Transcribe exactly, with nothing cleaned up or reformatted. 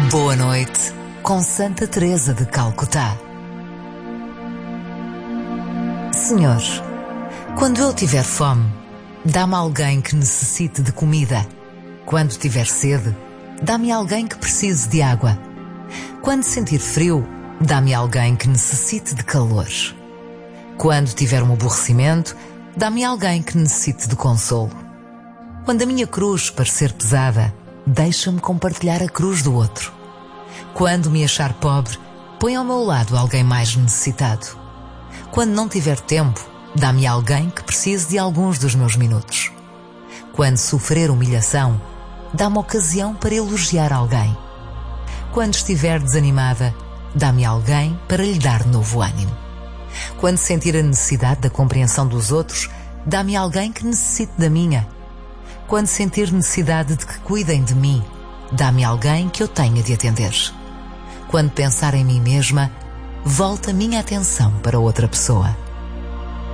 Boa noite, com Santa Teresa de Calcutá. Senhor, quando eu tiver fome, dá-me alguém que necessite de comida. Quando tiver sede, dá-me alguém que precise de água. Quando sentir frio, dá-me alguém que necessite de calor. Quando tiver um aborrecimento, dá-me alguém que necessite de consolo. Quando a minha cruz parecer pesada, deixa-me compartilhar a cruz do outro. Quando me achar pobre, põe ao meu lado alguém mais necessitado. Quando não tiver tempo, dá-me alguém que precise de alguns dos meus minutos. Quando sofrer humilhação, dá-me ocasião para elogiar alguém. Quando estiver desanimada, dá-me alguém para lhe dar novo ânimo. Quando sentir a necessidade da compreensão dos outros, dá-me alguém que necessite da minha. Quando sentir necessidade de que cuidem de mim, dá-me alguém que eu tenha de atender. Quando pensar em mim mesma, volta a minha atenção para outra pessoa.